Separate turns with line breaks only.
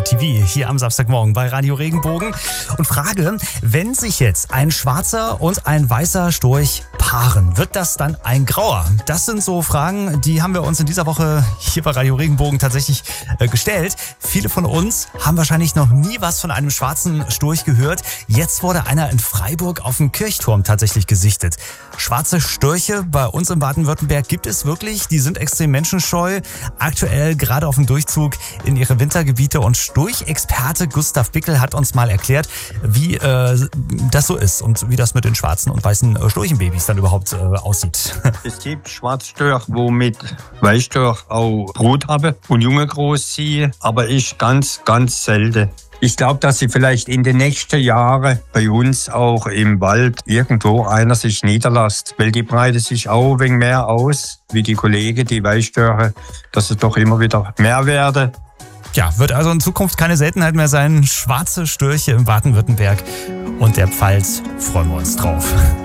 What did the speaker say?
TV hier am Samstagmorgen bei Radio Regenbogen und frage, wenn sich jetzt ein schwarzer und ein weißer Storch paaren, wird das dann ein grauer? Das sind so Fragen, die haben wir uns in dieser Woche hier bei Radio Regenbogen tatsächlich gestellt. Viele von uns haben wahrscheinlich noch nie was von einem schwarzen Storch gehört. Jetzt wurde einer in Freiburg auf dem Kirchturm tatsächlich gesichtet. Schwarze Störche bei uns in Baden-Württemberg gibt es wirklich. Die sind extrem menschenscheu. Aktuell gerade auf dem Durchzug in ihre Wintergebiete. Und Storchexperte Gustav Bickel hat uns mal erklärt, wie das so ist und wie das mit den schwarzen und weißen Storchenbabys dann überhaupt aussieht.
Es gibt Schwarzstörche, wo mit Weißstörch auch Brut haben und Junge groß ziehen, aber ist ganz, ganz selten. Ich glaube, dass sie vielleicht in den nächsten Jahren bei uns auch im Wald irgendwo einer sich niederlässt, weil die breiten sich auch ein wenig mehr aus, wie die Kollegen, die Weißstörche, dass es doch immer wieder mehr werden.
Ja, wird also in Zukunft keine Seltenheit mehr sein. Schwarze Störche im Baden-Württemberg und der Pfalz, freuen wir uns drauf.